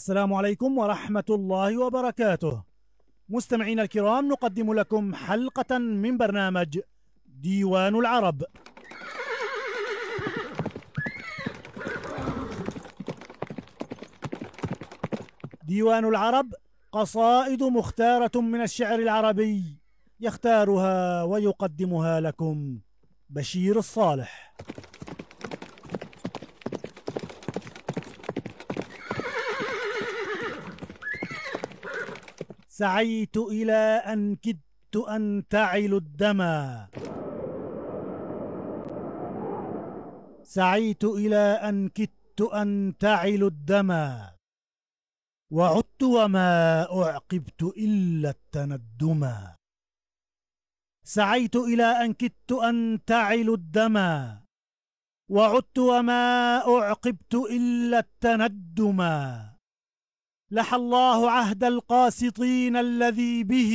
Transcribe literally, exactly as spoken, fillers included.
السلام عليكم ورحمة الله وبركاته. مستمعينا الكرام، نقدم لكم حلقة من برنامج ديوان العرب. ديوان العرب قصائد مختارة من الشعر العربي، يختارها ويقدمها لكم بشير الصالح. سعيت إلى أن كدت أن تعل الدما، سعيت إلى أن كدت أن تعل الدما، وعدت وما أعقبت إلا التندما. سعيت إلى أن كدت أن تعل الدما، وعدت وما أعقبت إلا التندما. لحى الله عهد القاسطين الذي به